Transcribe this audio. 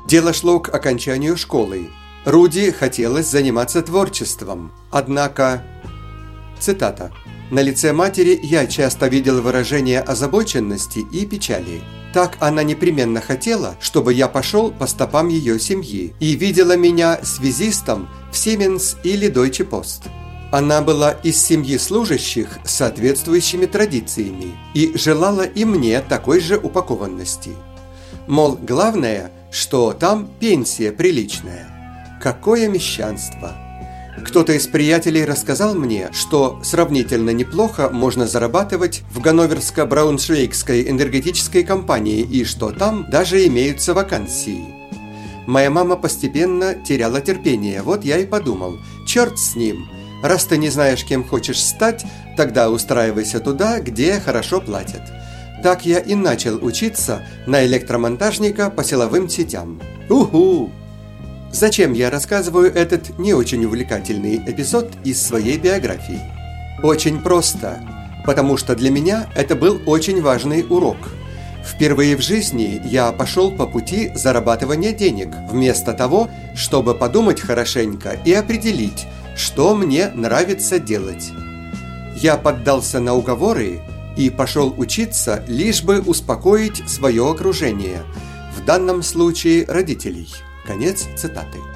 Дело шло к окончанию школы. Руди хотелось заниматься творчеством, однако... Цитата. «На лице матери я часто видел выражение озабоченности и печали. Так она непременно хотела, чтобы я пошел по стопам ее семьи и видела меня связистом в Siemens или Deutsche Post. Она была из семьи служащих с соответствующими традициями и желала и мне такой же упакованности. Мол, главное, что там пенсия приличная. Какое мещанство! Кто-то из приятелей рассказал мне, что сравнительно неплохо можно зарабатывать в Ганноверско-Брауншвейгской энергетической компании и что там даже имеются вакансии. Моя мама постепенно теряла терпение, вот я и подумал, черт с ним, раз ты не знаешь, кем хочешь стать, тогда устраивайся туда, где хорошо платят. Так я и начал учиться на электромонтажника по силовым сетям. Уху! Зачем я рассказываю этот не очень увлекательный эпизод из своей биографии? Очень просто, потому что для меня это был очень важный урок. Впервые в жизни я пошел по пути зарабатывания денег, вместо того, чтобы подумать хорошенько и определить, что мне нравится делать. Я поддался на уговоры и пошел учиться, лишь бы успокоить свое окружение, в данном случае родителей. Конец цитаты.